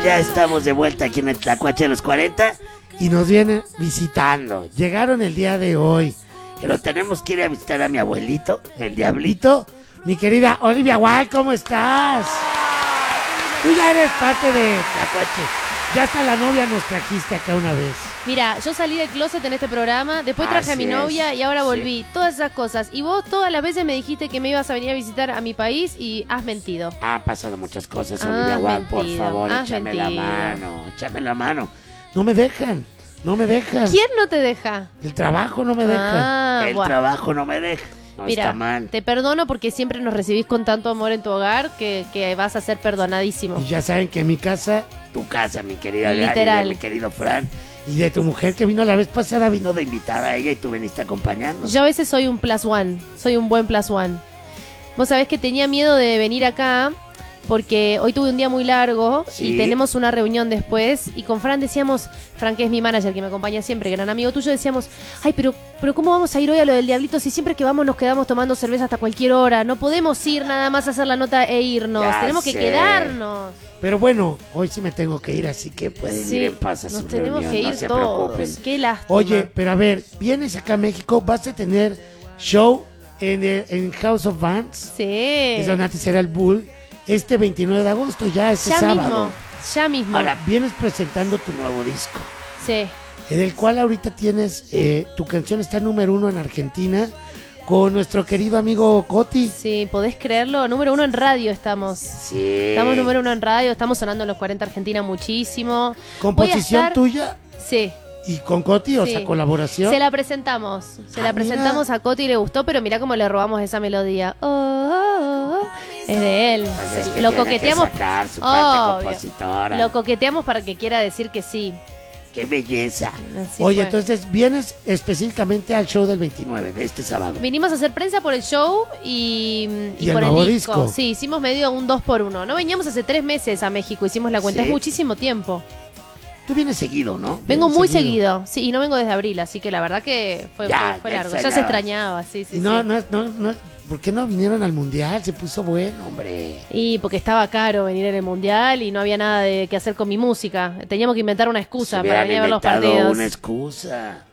Ya estamos de vuelta aquí en el Tlacuache de los 40 y nos vienen visitando. Llegaron el día de hoy, pero tenemos que ir a visitar a mi abuelito, el Diablito. Mi querida Olivia Wilde, ¿cómo estás? Tú ya eres parte de Tlacuache. Ya hasta la novia nos trajiste acá una vez. Mira, yo salí del closet en este programa, después traje a mi novia y ahora volví. Todas esas cosas. Y vos todas las veces me dijiste que me ibas a venir a visitar a mi país y has mentido. Han pasado muchas cosas, Olivia Wilde, por favor, échame la mano. No me dejan. ¿Quién no te deja? El trabajo no me deja. Trabajo no me deja. No. Mira, está mal. Te perdono porque siempre nos recibís con tanto amor en tu hogar que vas a ser perdonadísimo. Y ya saben que en mi casa, tu casa, mi querida Literal. mi querido Fran, y de tu mujer que vino la vez pasada, vino de invitada a ella y tú viniste acompañando. Yo a veces soy un +1, soy un buen +1. Vos sabés que tenía miedo de venir acá porque hoy tuve un día muy largo y tenemos una reunión después y con Fran decíamos, Fran que es mi manager que me acompaña siempre, gran amigo tuyo, decíamos, ay, pero ¿cómo vamos a ir hoy a lo del Diablito si siempre que vamos nos quedamos tomando cerveza hasta cualquier hora? No podemos ir nada más a hacer la nota e irnos, tenemos que quedarnos. Pero bueno, hoy sí me tengo que ir, así que pueden ir en paz a su reunión. Nos tenemos que ir todos, qué lástima. Oye, pero a ver, vienes acá a México, vas a tener show en House of Bands. Sí. Es donde antes era el Bull. Este 29 de agosto, ya sábado. Ya mismo. Ahora, vienes presentando tu nuevo disco. Sí. En el cual ahorita tienes, tu canción está número 1 en Argentina, con nuestro querido amigo Coti. Sí, ¿podés creerlo? Número 1 en radio estamos. Sí. Estamos número 1 en radio, estamos sonando en los 40 Argentina muchísimo. ¿Composición tuya? Sí. ¿Y con Coti, o sea, colaboración? Se la presentamos. Presentamos a Coti y le gustó, pero mirá cómo le robamos esa melodía. Es de él. Pues es que lo tiene coqueteamos. que sacar su parte compositora. Lo coqueteamos para que quiera decir que sí. ¡Qué belleza! Así Oye, fue. entonces vienes específicamente al show del 29 de este sábado. Vinimos a hacer prensa por el show y el por nuevo el disco. disco. Sí, hicimos medio un 2x1. No veníamos hace 3 meses a México, hicimos la cuenta. ¿Sí? Es muchísimo tiempo. Tú vienes seguido, ¿no? Vengo muy seguido. Sí, y no vengo desde abril, así que la verdad que fue largo. Ya se extrañaba, sí. No, ¿por qué no vinieron al Mundial? Se puso bueno, hombre. Y porque estaba caro venir en el Mundial y no había nada que hacer con mi música. Teníamos que inventar una excusa para venir a ver los partidos. Una excusa.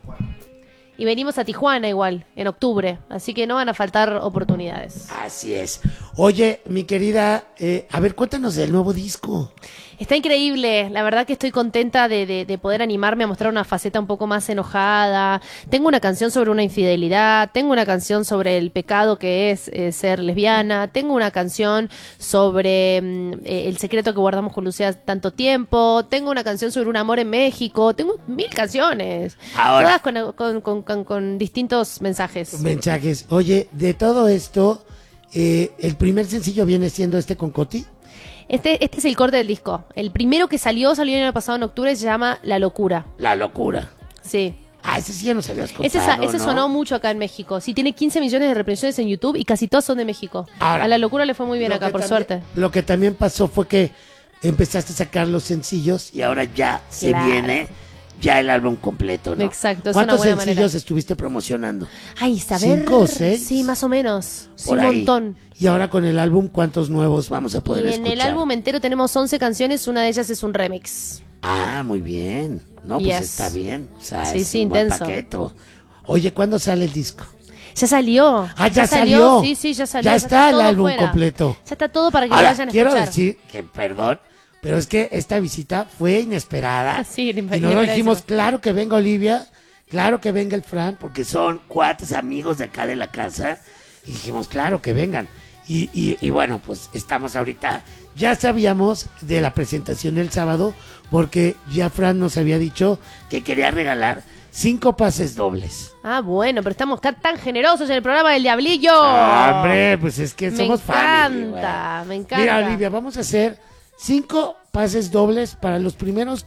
Y venimos a Tijuana igual, en octubre. Así que no van a faltar oportunidades. Así es. Oye, mi querida, a ver, cuéntanos del nuevo disco. Está increíble, la verdad que estoy contenta de poder animarme a mostrar una faceta un poco más enojada. Tengo una canción sobre una infidelidad, tengo una canción sobre el pecado que es ser lesbiana, tengo una canción sobre el secreto que guardamos con Lucía tanto tiempo, tengo una canción sobre un amor en México, tengo 1000 canciones, ahora, todas con distintos mensajes. Oye, de todo esto, el primer sencillo viene siendo con Coti. Este es el corte del disco. El primero que salió el año pasado en octubre, se llama La Locura. La Locura. Sí. Ese sí ya nos habías contado, Ese ¿no? sonó mucho acá en México. Sí, tiene 15 millones de reproducciones en YouTube y casi todas son de México. Ahora, a La Locura le fue muy bien acá, por suerte. Lo que también pasó fue que empezaste a sacar los sencillos y ahora ya se viene ya el álbum completo, ¿no? Exacto, es ¿Cuántos una buena sencillos manera. estuviste promocionando? Ay, saber. 5 o 6. Sí, más o menos. Sí, Por un ahí. montón. Y ahora con el álbum, ¿cuántos nuevos vamos a poder Y escuchar? en el álbum entero tenemos 11 canciones, una de ellas es un remix. Ah, muy bien. No, pues está bien. O sea, Sí, es sí, un buen intenso. paquete. Oye, ¿cuándo sale el disco? Ya salió. Ah, ya salió. Sí, ya salió. Ya está el todo álbum fuera. completo. Ya está todo para que lo Ahora, vayan a quiero escuchar. decir que, perdón, pero es que esta visita fue inesperada. Sí, y nosotros dijimos, claro que venga Olivia, claro que venga el Fran, porque son cuates amigos de acá de la casa. Y dijimos, claro que vengan. Y bueno, pues estamos ahorita, ya sabíamos de la presentación del sábado, porque ya Fran nos había dicho que quería regalar 5 pases dobles. Ah, bueno, pero estamos tan generosos en el programa del Diablillo. Hombre, pues es que somos family, güey. Me encanta. Mira, Olivia, vamos a hacer 5 pases dobles para los primeros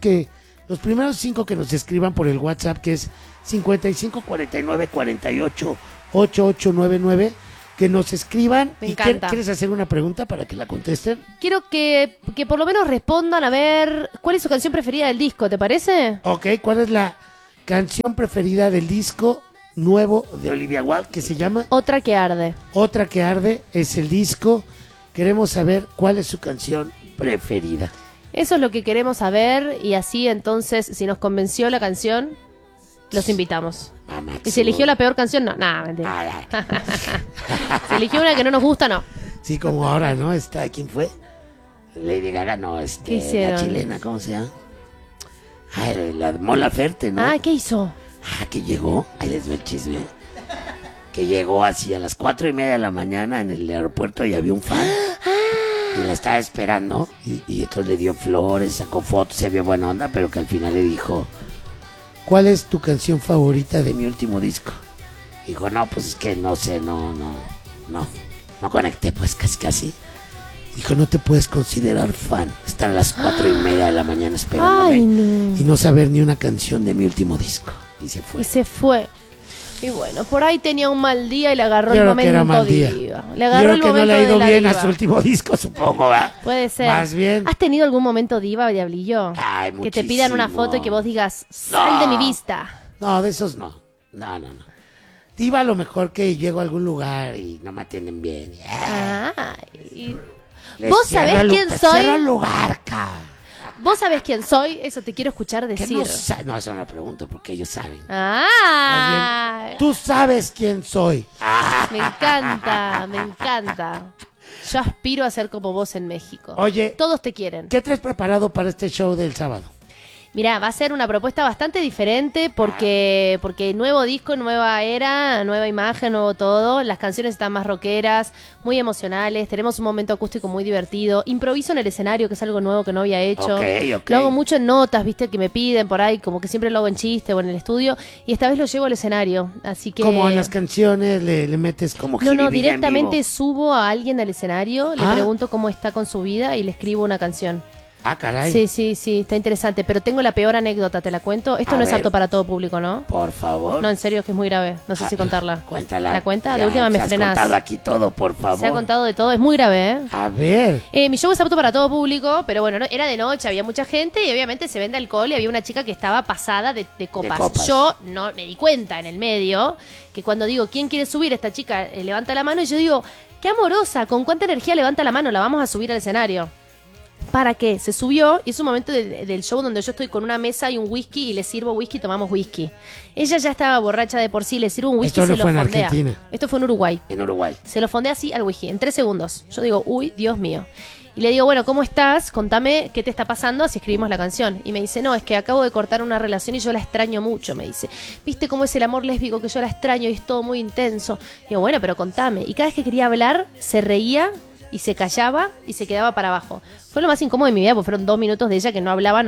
5 que nos escriban por el WhatsApp, que es 55 49 48 8899, que nos escriban. Me encanta. ¿Quieres hacer una pregunta para que la contesten? Quiero que por lo menos respondan a ver cuál es su canción preferida del disco, ¿te parece? Ok, ¿cuál es la canción preferida del disco nuevo de Olivia Wilde, que se llama Otra que arde? Otra que arde? Es el disco. Queremos saber cuál es su canción preferida. Eso es lo que queremos saber y así entonces, si nos convenció la canción, los invitamos. ¿Y se eligió la peor canción? No, nada, mentira. ¿Se eligió una que no nos gusta? No. Sí, como ahora, ¿no? ¿Quién fue? Lady Gaga, no, ¿Qué hicieron? la chilena, ¿cómo se llama? Ay, la Mon Laferte, ¿no? Ah, ¿qué hizo? Que llegó, ahí les doy el chisme, que llegó así a las 4:30 de la mañana en el aeropuerto y había un fan. Y la estaba esperando y entonces le dio flores, sacó fotos, se vio buena onda, pero que al final le dijo, ¿cuál es tu canción favorita de mi último disco? Dijo, no, pues es que no sé, no conecté, pues casi. Dijo, no te puedes considerar fan, estar a las 4:30 de la mañana esperándome y no saber ni una canción de mi último disco. Y se fue. Y bueno, por ahí tenía un mal día y le agarró Yo el creo que era momento mal día. diva. Le agarró Yo el creo que momento no le ha ido de la bien diva. a su último disco, supongo, ¿verdad? Puede ser. Más bien. ¿Has tenido algún momento diva, Diablillo? Ay, que te pidan una foto y que vos digas, sal de mi vista. No, de esos no. No. Diva, a lo mejor que llego a algún lugar y no me atienden bien. ¿Vos sabés quién soy? El lugar, cabrón. ¿Vos sabés quién soy? Eso te quiero escuchar decir. No, eso no pregunto porque ellos saben. Bien, tú sabes quién soy. Me encanta. Yo aspiro a ser como vos en México. Oye, todos te quieren. ¿Qué traes preparado para este show del sábado? Mirá, va a ser una propuesta bastante diferente porque nuevo disco, nueva era, nueva imagen, nuevo todo. Las canciones están más rockeras, muy emocionales. Tenemos un momento acústico muy divertido. Improviso en el escenario, que es algo nuevo que no había hecho. Okay. Lo hago mucho en notas, viste, que me piden por ahí, como que siempre lo hago en chiste o en el estudio. Y esta vez lo llevo al escenario, así que... Como en las canciones le metes como No, directamente subo a alguien al escenario, le pregunto cómo está con su vida y le escribo una canción. Caray. Sí, está interesante, pero tengo la peor anécdota, ¿te la cuento? Esto no es apto para todo público, ¿no? Por favor. No, en serio, es que es muy grave, no sé si contarla. Cuéntala. ¿La cuenta? De última me frenás. Se ha contado aquí todo, por favor. Se ha contado de todo, es muy grave, ¿eh? A ver. Mi show es apto para todo público, pero bueno, era de noche, había mucha gente y obviamente se vende alcohol y había una chica que estaba pasada de copas. Yo no me di cuenta en el medio que cuando digo, ¿quién quiere subir? Esta chica levanta la mano y yo digo, qué amorosa, con cuánta energía levanta la mano, la vamos a subir al escenario. ¿Para qué? Se subió y es un momento del show donde yo estoy con una mesa y un whisky y le sirvo whisky, tomamos whisky. Ella ya estaba borracha de por sí, le sirvo un whisky y se lo fondea. Esto no fue en Argentina. Esto fue en Uruguay. En Uruguay. Se lo fondea así al whisky, en 3 segundos. Yo digo, uy, Dios mío. Y le digo, bueno, ¿cómo estás? Contame qué te está pasando, así escribimos la canción. Y me dice, no, es que acabo de cortar una relación y yo la extraño mucho, me dice. ¿Viste cómo es el amor lésbico que yo la extraño y es todo muy intenso? Digo, bueno, pero contame. Y cada vez que quería hablar, se reía y se callaba y se quedaba para abajo. Fue lo más incómodo de mi vida, porque fueron 2 minutos de ella que no hablaba.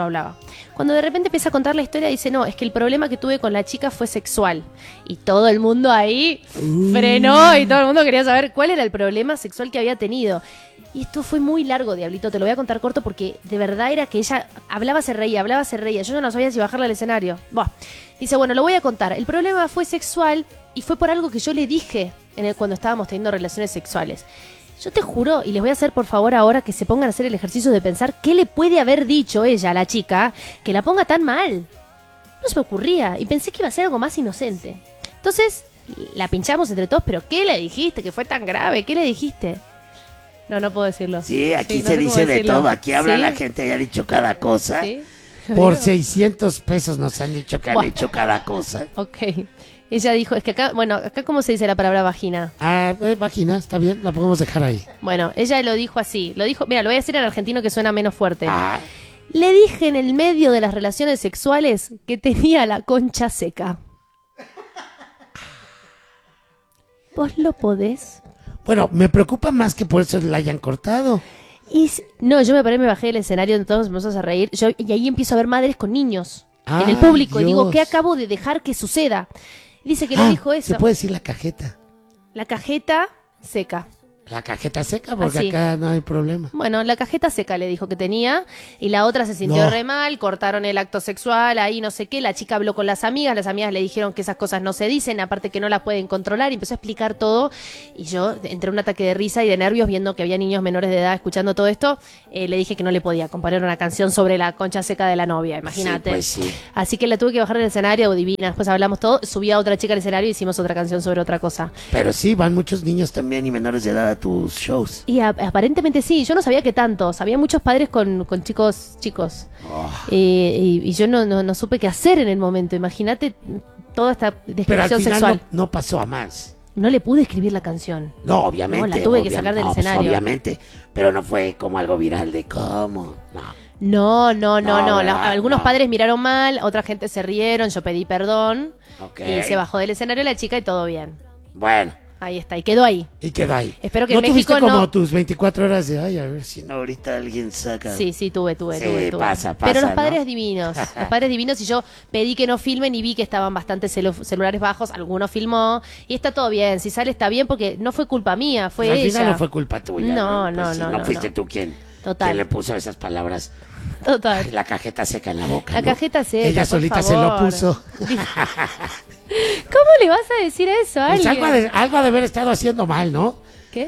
Cuando de repente empieza a contar la historia, dice, no, es que el problema que tuve con la chica fue sexual. Y todo el mundo ahí frenó y todo el mundo quería saber cuál era el problema sexual que había tenido. Y esto fue muy largo, Diablito, te lo voy a contar corto porque de verdad era que ella hablaba, se reía. Yo no sabía si bajarla al escenario. Dice, bueno, lo voy a contar. El problema fue sexual y fue por algo que yo le dije cuando estábamos teniendo relaciones sexuales. Yo te juro, y les voy a hacer por favor ahora que se pongan a hacer el ejercicio de pensar qué le puede haber dicho ella a la chica que la ponga tan mal. No se me ocurría y pensé que iba a ser algo más inocente. Entonces, la pinchamos entre todos, pero ¿qué le dijiste? Que fue tan grave, ¿qué le dijiste? No puedo decirlo. Sí, aquí se dice de todo, aquí habla la gente y ha dicho cada cosa. ¿Sí? Por 600 pesos nos han dicho que han dicho cada cosa. Ok. Ella dijo, es que acá ¿cómo se dice la palabra vagina? Vagina, está bien, la podemos dejar ahí. Bueno, ella lo dijo así, mira, lo voy a decir en argentino que suena menos fuerte. Le dije en el medio de las relaciones sexuales que tenía la concha seca. ¿Vos lo podés? Bueno, me preocupa más que por eso la hayan cortado. No, yo me paré, me bajé del escenario, todos empezamos a reír, y ahí empiezo a ver madres con niños en el público, Dios. Y digo, ¿qué acabo de dejar que suceda? Dice que le dijo eso. ¿Se puede decir la cajeta? La cajeta seca. La cajeta seca, porque acá no hay problema. Bueno, la cajeta seca le dijo que tenía, y la otra se sintió re mal, cortaron el acto sexual, ahí no sé qué, la chica habló con las amigas le dijeron que esas cosas no se dicen, aparte que no las pueden controlar, y empezó a explicar todo, y yo entré en un ataque de risa y de nervios viendo que había niños menores de edad escuchando todo esto, le dije que no le podía componer una canción sobre la concha seca de la novia, imagínate. Sí, pues sí. Así que la tuve que bajar del escenario, divina, después hablamos todo, subí a otra chica al escenario y hicimos otra canción sobre otra cosa. Pero sí, van muchos niños también y menores de edad a tus shows. Y aparentemente sí, yo no sabía que tantos. Había muchos padres con chicos. Oh. Y yo no supe qué hacer en el momento. Imagínate toda esta Pero al descripción final sexual. no pasó a más. No le pude escribir la canción. No, obviamente. No, la tuve que sacar del pues, escenario. obviamente. Pero no fue como algo viral de cómo. No. ¿verdad? Algunos No. padres miraron mal, otra gente se rieron, yo pedí perdón. Ok. Y se bajó del escenario la chica y todo bien. Bueno, Ahí está, y quedó ahí. y quedó ahí. Espero que ¿No en México tuviste como no. tus 24 horas de, ay, a ver si no ahorita alguien saca? Sí, tuve. Sí, pasa, Pero los ¿no? padres divinos, y yo pedí que no filmen y vi que estaban bastante celulares bajos, algunos filmó y está todo bien, si sale está bien porque no fue culpa mía, fue Al ella. final no fue culpa tuya. No, Pues no, sí, no, fuiste no. tú quien Total. le puso esas palabras. Total. La cajeta seca en la boca. La ¿no? cajeta seca, Ella por solita favor. se lo puso. ¿Cómo le vas a decir eso a Pues alguien? algo ha de haber estado haciendo mal, ¿no? ¿Qué?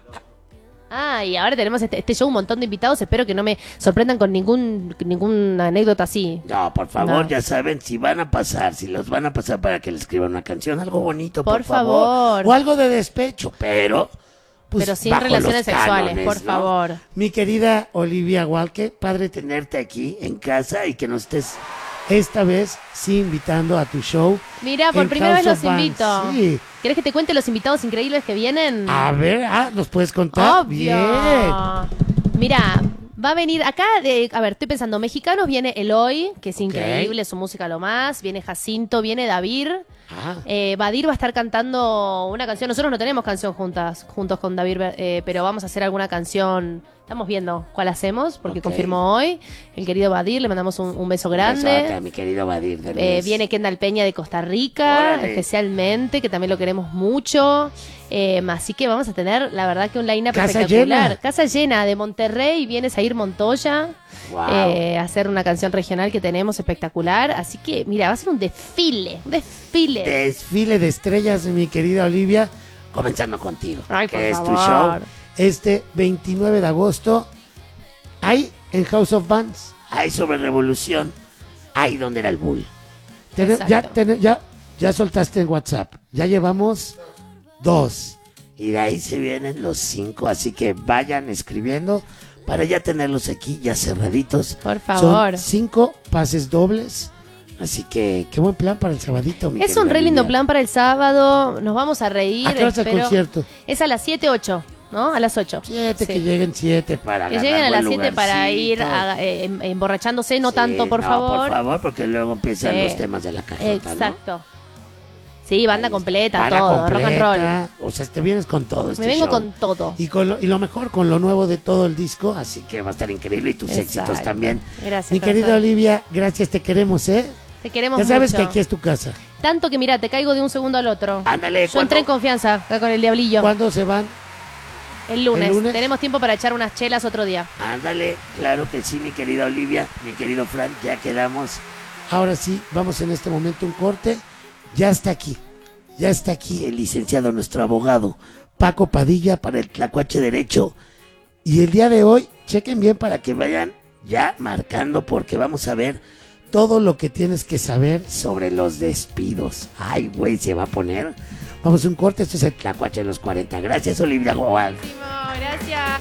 Y ahora tenemos este show, un montón de invitados. Espero que no me sorprendan con ninguna anécdota así. No, por favor, No. ya saben, si los van a pasar para que le escriban una canción, algo bonito, Por favor. O algo de despecho, pero... pues, Pero sin bajo relaciones los sexuales, cánones, por ¿no? favor. Mi querida Olivia Walke, padre tenerte aquí en casa y que nos estés esta vez sí invitando a tu show. Mira, por en primera vez House los of Bands. invito. Sí. ¿Querés que te cuente los invitados increíbles que vienen? A ver, ¿nos puedes contar? Obvio. Bien. Mira, va a venir acá, a ver, estoy pensando, mexicanos viene Eloy, que es increíble, su música lo más, viene Jacinto, viene David, Ah, Badir va a estar cantando una canción, nosotros no tenemos canción juntos con David, pero vamos a hacer alguna canción, estamos viendo cuál hacemos, porque Ok. confirmó hoy, el querido Badir, le mandamos un beso grande. besote a mi querido Badir. de Luis. Viene Kendall Peña de Costa Rica, Órale. especialmente, que también lo queremos mucho. Así que vamos a tener, la verdad, que un line-up Casa espectacular. llena. Casa llena de Monterrey, viene Zair Montoya Wow. a hacer una canción regional que tenemos espectacular. Así que, mira, va a ser un desfile. Desfile de estrellas, mi querida Olivia, comenzando contigo, Ay, que por es tu favor. show. Este 29 de agosto, ahí en House of Bands, ahí sobre Revolución, ahí donde era el Bull. Exacto. Ya soltaste en WhatsApp, ya llevamos 2. Y de ahí se vienen los 5, así que vayan escribiendo para ya tenerlos aquí ya cerraditos. Por favor. Son 5 pases dobles. Así que qué buen plan para el sabadito, mi Es querida un re lindo Olivia. plan para el sábado. Nos vamos a reír. ¿A qué hora es el espero. concierto? Es a las 7, 8, ¿no? A las 8. 7, Sí. que lleguen 7 para Que ganar lleguen a buen las 7 para ir lugarcito. emborrachándose, no Sí, tanto, por no, favor. por favor, porque luego empiezan Sí. los temas de la cajeta, ¿no? Exacto. Sí, banda completa, Banda todo, rock and roll. completa, o sea, te vienes con todo este Me vengo show. con todo. Y lo mejor, con lo nuevo de todo el disco, así que va a estar increíble y tus Exacto. éxitos también. Gracias, Mi querida corazón. Olivia, gracias, te queremos, ¿eh? Te queremos Ya sabes mucho. que aquí es tu casa. Tanto que mira, te caigo de un segundo al otro. Ándale, Yo entré en confianza acá con el diablillo. ¿cuándo se van? El lunes. ¿El lunes? Tenemos tiempo para echar unas chelas otro día. Ándale, claro que sí, mi querida Olivia, mi querido Frank, ya quedamos. Ahora sí, vamos en este momento un corte. Ya está aquí el licenciado, nuestro abogado, Paco Padilla, para el Tlacuache Derecho. Y el día de hoy, chequen bien para que vayan ya marcando, porque vamos a ver todo lo que tienes que saber sobre los despidos. Ay, güey, se va a poner. Vamos a un corte, esto es el Tlacuache de los 40. Gracias, Olivia Gual. Gracias.